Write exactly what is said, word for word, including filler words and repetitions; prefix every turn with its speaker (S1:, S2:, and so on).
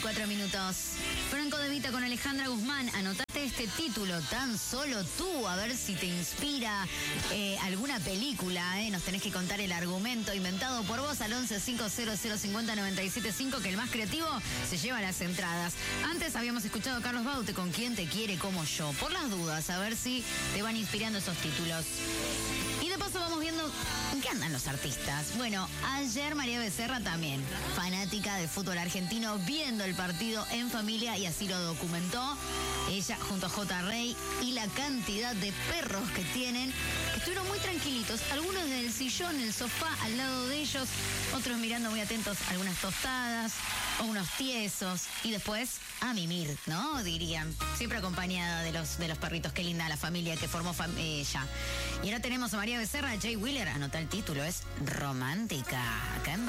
S1: veinticuatro minutos. Franco De Vita con Alejandra Guzmán. Anotate este título, Tan Solo Tú, a ver si te inspira eh, alguna película. Eh. Nos tenés que contar el argumento inventado por vos al once cincuenta cincuenta noventa y siete cinco, que el más creativo se lleva las entradas. Antes habíamos escuchado a Carlos Baute con Quien te quiere como yo. Por las dudas, a ver si te van inspirando esos títulos. Y de paso vamos viendo en qué andan los artistas. Bueno, ayer María Becerra también, fanática del fútbol argentino, viendo el partido en familia y así lo documentó. Ella junto a J. Rey y la cantidad de perros que tienen, que estuvieron muy tranquilitos. Algunos en el sillón, en el sofá, al lado de ellos. Otros mirando muy atentos algunas tostadas o unos tiesos. Y después a mimir, ¿no? Dirían. Siempre acompañada de los, de los perritos. Qué linda la familia que formó fam- ella. Y ahora tenemos a María Becerra, Jay Wheeler. Anota el título, es Romántica. Acá en